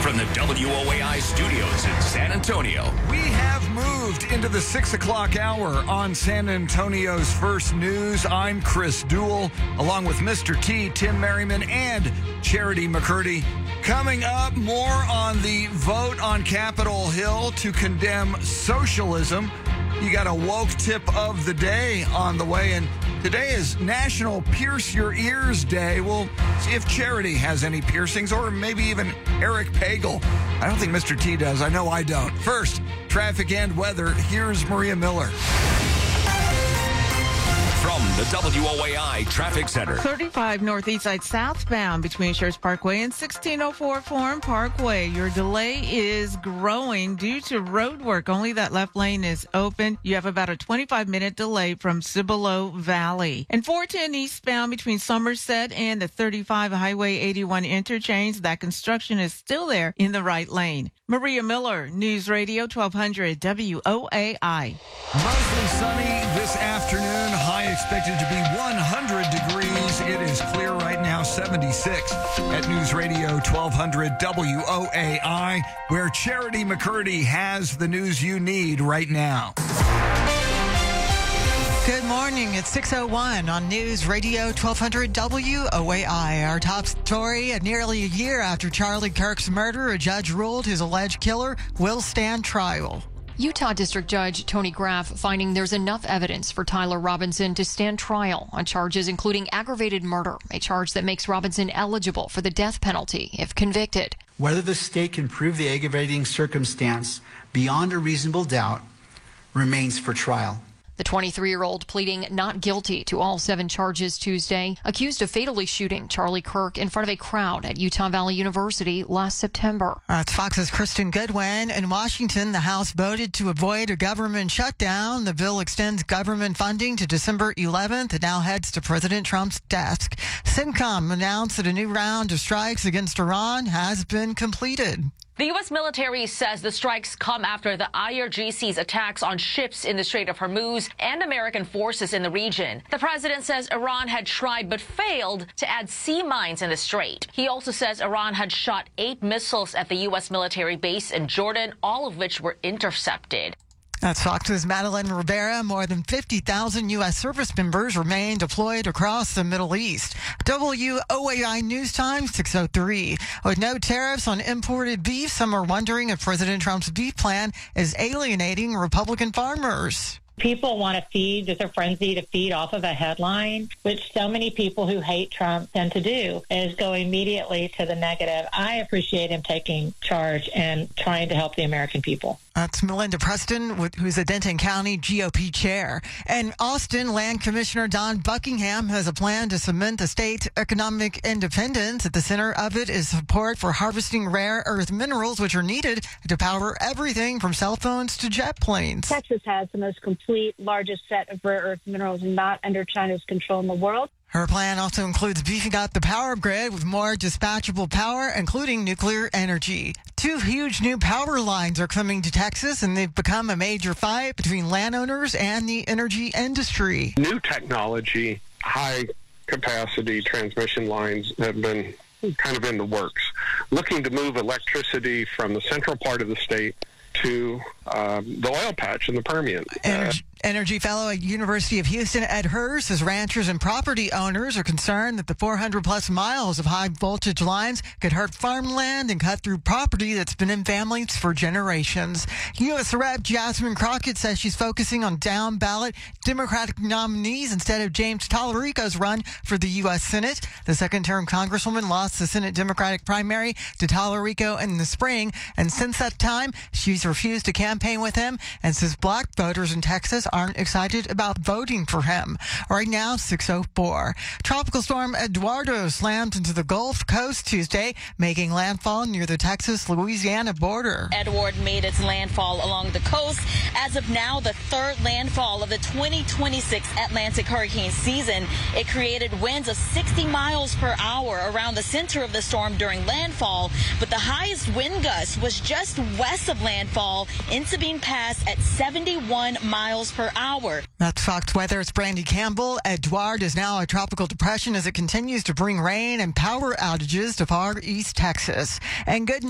from the WOAI studios in San Antonio. We have moved into the 6 o'clock hour on San Antonio's First News. I'm Chris Duell, along with Mr. T, Tim Merriman, and Charity McCurdy. Coming up, more on the vote on Capitol Hill to condemn socialism. You got a woke tip of the day on the way, and today is National Pierce Your Ears Day. We'll see if Charity has any piercings, or maybe even Eric Pagel. I don't think Mr. T does. I know I don't. First, traffic and weather. Here's Maria Miller. From the WOAI Traffic Center. 35 northeast side southbound between Schertz Parkway and 1604 Forum Parkway. Your delay is growing due to road work. Only that left lane is open. You have about a 25-minute delay from Cibolo Valley. And 410 eastbound between Somerset and the 35 Highway 81 interchange. That construction is still there in the right lane. Maria Miller, News Radio 1200 WOAI. Mostly sunny this afternoon. High expected to be 100 degrees. It is clear right now, 76 at News Radio 1200 WOAI, where Charity McCurdy has the news you need right now. Good morning. It's 6:01 on News Radio 1200 WOAI. Our top story, nearly a year after Charlie Kirk's murder, a judge ruled his alleged killer will stand trial. Utah District Judge Tony Graff finding there's enough evidence for Tyler Robinson to stand trial on charges including aggravated murder, a charge that makes Robinson eligible for the death penalty if convicted. Whether the state can prove the aggravating circumstance beyond a reasonable doubt remains for trial. The 23-year-old pleading not guilty to all 7 charges Tuesday, accused of fatally shooting Charlie Kirk in front of a crowd at Utah Valley University last September. That's Fox's Kristen Goodwin. In Washington, the House voted to avoid a government shutdown. The bill extends government funding to December 11th. It now heads to President Trump's desk. CENTCOM announced that a new round of strikes against Iran has been completed. The U.S. military says the strikes come after the IRGC's attacks on ships in the Strait of Hormuz and American forces in the region. The president says Iran had tried but failed to add sea mines in the strait. He also says Iran had shot 8 missiles at the U.S. military base in Jordan, all of which were intercepted. That's Fox's Madeline Rivera. More than 50,000 U.S. service members remain deployed across the Middle East. WOAI News Time, 6:03. With no tariffs on imported beef, some are wondering if President Trump's beef plan is alienating Republican farmers. People want to feed, there's a frenzy to feed off of a headline, which so many people who hate Trump tend to do, is go immediately to the negative. I appreciate him taking charge and trying to help the American people. That's Melinda Preston, who's the Denton County GOP chair. And Austin Land Commissioner Don Buckingham has a plan to cement the state's economic independence. At the center of it is support for harvesting rare earth minerals, which are needed to power everything from cell phones to jet planes. Texas has the most complete, largest set of rare earth minerals not under China's control in the world. Her plan also includes beefing up the power grid with more dispatchable power, including nuclear energy. 2 huge new power lines are coming to Texas, and they've become a major fight between landowners and the energy industry. New technology, high-capacity transmission lines have been kind of in the works, looking to move electricity from the central part of the state to the oil patch in the Permian. Energy fellow at University of Houston, Ed Hurst, says ranchers and property owners are concerned that the 400-plus miles of high-voltage lines could hurt farmland and cut through property that's been in families for generations. U.S. Rep. Jasmine Crockett says she's focusing on down-ballot Democratic nominees instead of James Tallarico's run for the U.S. Senate. The second-term congresswoman lost the Senate Democratic primary to Tallarico in the spring, and since that time, she's refused to campaign with him and says black voters in Texas aren't excited about voting for him. Right now, 6:04. Tropical storm Eduardo slammed into the Gulf Coast Tuesday, making landfall near the Texas-Louisiana border. Edward made its landfall along the coast. As of now, the 3rd landfall of the 2026 Atlantic hurricane season. It created winds of 60 miles per hour around the center of the storm during landfall, but the highest wind gust was just west of landfall in Sabine Pass at 71 miles per hour. That's Fox Weather. It's Brandy Campbell. Eduard is now a tropical depression as it continues to bring rain and power outages to far east Texas. And good news.